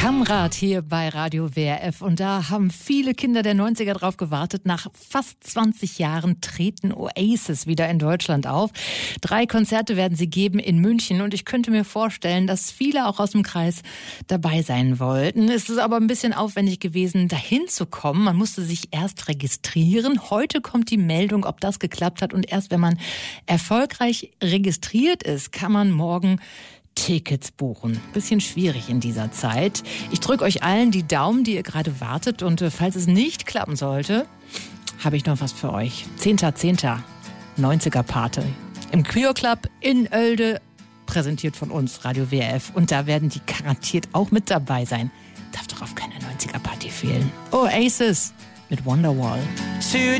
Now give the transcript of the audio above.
Kammrad hier bei Radio WRF und da haben viele Kinder der 90er drauf gewartet. Nach fast 20 Jahren treten Oasis wieder in Deutschland auf. 3 Konzerte werden sie geben in München und ich könnte mir vorstellen, dass viele auch aus dem Kreis dabei sein wollten. Es ist aber ein bisschen aufwendig gewesen, dahin zu kommen. Man musste sich erst registrieren. Heute kommt die Meldung, ob das geklappt hat und erst wenn man erfolgreich registriert ist, kann man morgen Tickets buchen. Bisschen schwierig in dieser Zeit. Ich drücke euch allen die Daumen, die ihr gerade wartet. Und falls es nicht klappen sollte, habe ich noch was für euch. 10.10. 90er Party im Queer Club in Oelde, präsentiert von uns, Radio WRF. Und da werden die garantiert auch mit dabei sein. Darf doch auf keine 90er Party fehlen. Oasis mit Wonderwall.